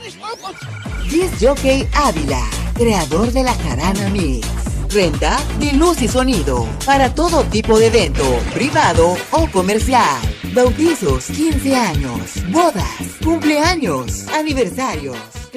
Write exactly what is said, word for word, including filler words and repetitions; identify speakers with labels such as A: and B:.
A: Disc Jockey Ávila, creador de la Jarana Mix. Renta de luz y sonido para todo tipo de evento, privado o comercial. Bautizos, quince años, bodas, cumpleaños, aniversarios.